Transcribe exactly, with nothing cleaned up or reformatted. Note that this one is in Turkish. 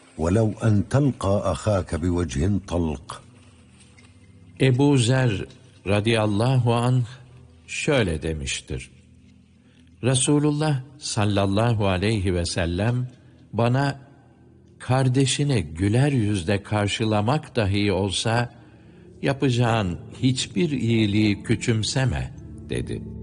ولو أن تلقى أخاك بوجه طلق. Ebu Zer radıyallahu anh şöyle demiştir: Resulullah sallallahu aleyhi ve sellem bana kardeşini güler yüzle karşılamak dahi olsa yapacağın hiçbir iyiliği küçümseme dedi.